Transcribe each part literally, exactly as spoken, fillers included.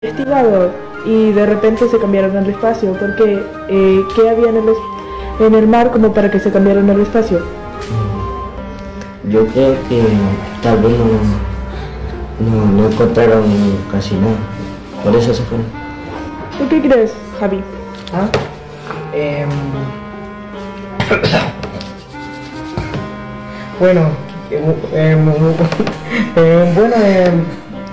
investigado y de repente se cambiaron al espacio. ¿Por qué? Eh, ¿Qué había en el, es- en el mar como para que se cambiaron al espacio? Yo creo que tal vez no, no, no encontraron casi nada, por eso se fueron. ¿Tú qué crees, Javi? ¿Ah? Em, bueno, em, em, em, bueno, em,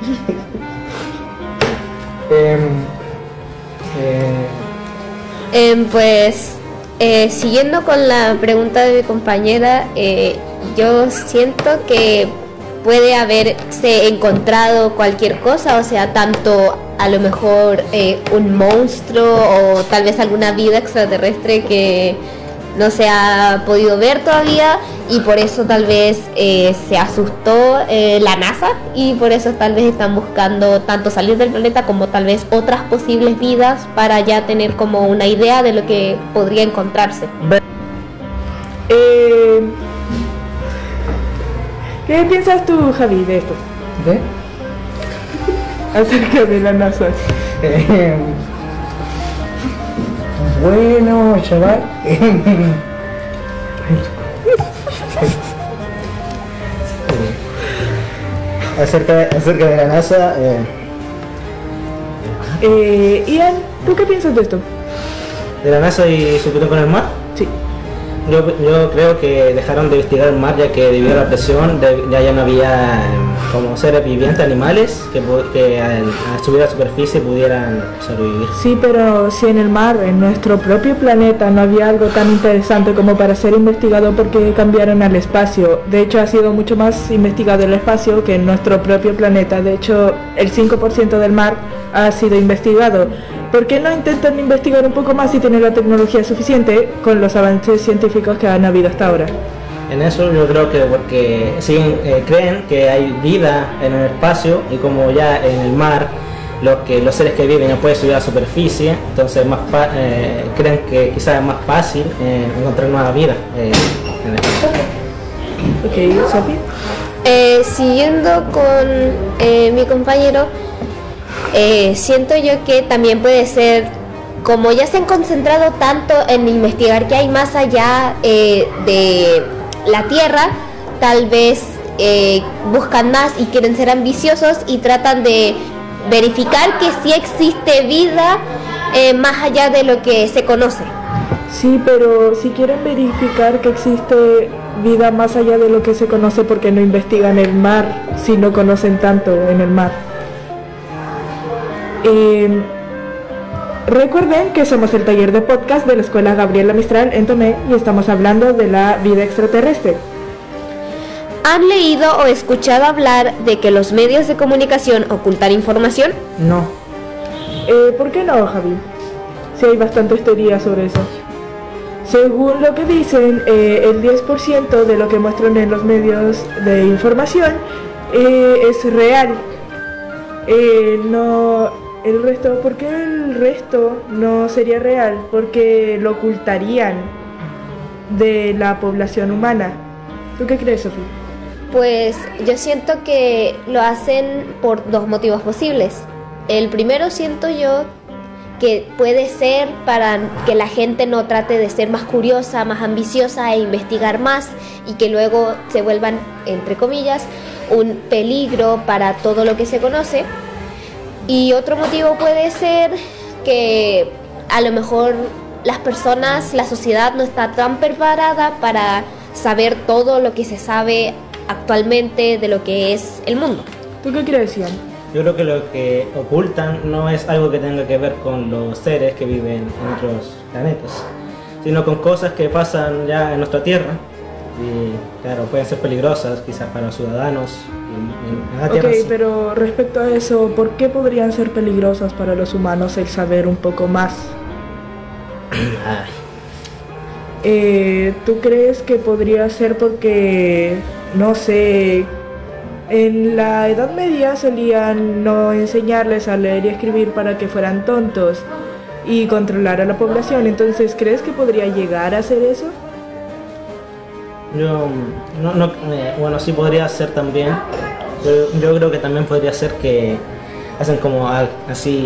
em, eh, Em, pues eh, siguiendo con la pregunta de mi compañera, eh, yo siento que puede haberse encontrado cualquier cosa, o sea, tanto a lo mejor eh, un monstruo o tal vez alguna vida extraterrestre que no se ha podido ver todavía, y por eso tal vez eh, se asustó eh, la NASA, y por eso tal vez están buscando tanto salir del planeta como tal vez otras posibles vidas para ya tener como una idea de lo que podría encontrarse. Eh, ¿Qué piensas tú, Javi, de esto? ¿de? Acerca de la NASA. Em, bueno, chaval. acerca, acerca de la NASA, eh, Eh, Ian, ¿tú qué piensas de esto? de la NASA y su con el mar. Sí. Yo, yo creo que dejaron de investigar el mar ya que debido a la presión de- ya, ya no había eh, como seres vivientes, animales que, pu- que al, al subir a la superficie pudieran sobrevivir. Sí, pero si en el mar, en nuestro propio planeta, no había algo tan interesante como para ser investigado, ¿por qué cambiaron al espacio? De hecho, ha sido mucho más investigado el espacio que en nuestro propio planeta. De hecho, el cinco por ciento del mar ha sido investigado. ¿Por qué no intentan investigar un poco más y tener la tecnología suficiente con los avances científicos que han habido hasta ahora? En eso yo creo que porque siguen, eh, creen que hay vida en el espacio y como ya en el mar los que los seres que viven no pueden subir a la superficie, entonces más fa- eh, creen que quizás es más fácil eh, encontrar nueva vida eh, en el espacio. Ok, Sophie. Eh, siguiendo con eh, mi compañero, eh, siento yo que también puede ser, como ya se han concentrado tanto en investigar qué hay más allá eh, de la Tierra, tal vez eh, buscan más y quieren ser ambiciosos y tratan de verificar que sí existe vida eh, más allá de lo que se conoce. Sí, pero si quieren verificar que existe vida más allá de lo que se conoce, ¿por qué no investigan el mar si no conocen tanto en el mar? Eh, recuerden que somos el taller de podcast de la Escuela Gabriela Mistral en Tomé y estamos hablando de la vida extraterrestre. ¿Han leído o escuchado hablar de que los medios de comunicación ocultan información? no. Eh, ¿Por qué no, Javi? Sí, hay bastantes teorías sobre eso. Según lo que dicen, eh, el diez por ciento de lo que muestran en los medios de información eh, es real. Eh, no, el resto, ¿por qué el resto no sería real? Porque lo ocultarían de la población humana. ¿Tú qué crees, Sofía? Pues yo siento que lo hacen por dos motivos posibles. El primero siento yo que puede ser para que la gente no trate de ser más curiosa, más ambiciosa e investigar más, y que luego se vuelvan, entre comillas, un peligro para todo lo que se conoce. Y otro motivo puede ser que a lo mejor las personas, la sociedad no está tan preparada para saber todo lo que se sabe actualmente de lo que es el mundo. ¿Tú qué crees, Ian? Yo creo que lo que ocultan no es algo que tenga que ver con los seres que viven en otros planetas, sino con cosas que pasan ya en nuestra Tierra y claro, pueden ser peligrosas quizás para los ciudadanos en, en la Tierra. Ok, Sí. pero respecto a eso, ¿por qué podrían ser peligrosas para los humanos el saber un poco más? Ay, Eh, ¿Tú crees que podría ser porque, no sé, en la Edad Media solían no enseñarles a leer y escribir para que fueran tontos y controlar a la población? Entonces, ¿crees que podría llegar a ser eso? yo no, no, eh, bueno, sí podría ser también, pero yo creo que también podría ser que hacen como a- así